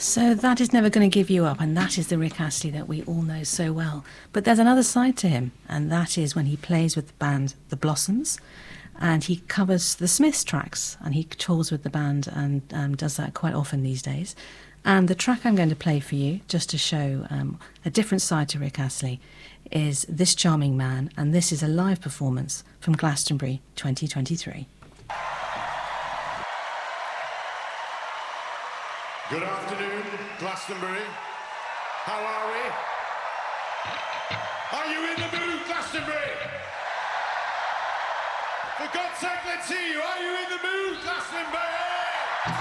So that is Never Gonna Give You Up, and that is the Rick Astley that we all know so well. But there's another side to him, and that is when he plays with the band The Blossoms, and he covers the Smiths tracks, and he tours with the band and does that quite often these days. And the track I'm going to play for you, just to show a different side to Rick Astley, is This Charming Man, and this is a live performance from Glastonbury 2023. Good afternoon, Glastonbury. How are we? Are you in the mood, Glastonbury? For God's sake, let's see you. Are you in the mood, Glastonbury?